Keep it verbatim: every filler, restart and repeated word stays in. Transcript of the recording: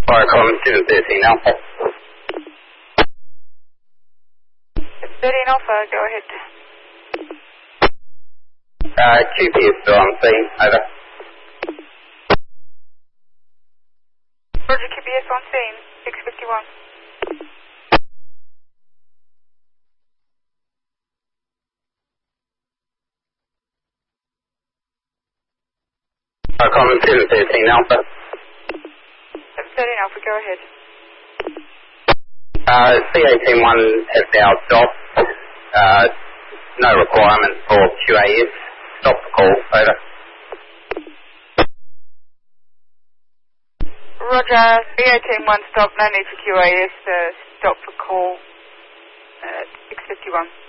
Viacom seven thirteen Alpha. thirteen Alpha, go ahead. Uh, Q P S still on scene, over. Roger, Q P S on scene, six fifty-one. Viacom seven thirteen Alpha. seven thirteen Alpha, go ahead. Uh, C eighteen one has now stopped. Uh, no requirement for Q A S. Stop the call, over. Roger, C eighteen one stop, no need for Q A S, uh, stop for call, uh, six fifty-one.